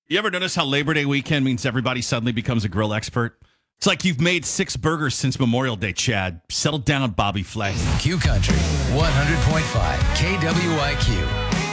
You ever notice how Labor Day weekend means everybody suddenly becomes a grill expert? It's like you've made 6 burgers since Memorial Day, Chad. Settle down, Bobby Flay. Q Country 100.5 KWIQ.